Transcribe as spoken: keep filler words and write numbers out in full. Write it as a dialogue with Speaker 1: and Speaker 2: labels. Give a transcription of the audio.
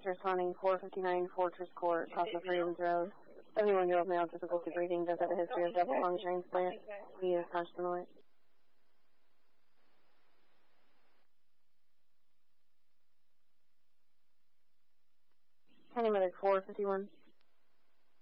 Speaker 1: responding four fifty-nine Fortress Court, Casa Freedoms Road. seventy-one-year-old male, difficulty breathing, does have a history of double lung transplant. He is constant. Paramedic four fifty-one.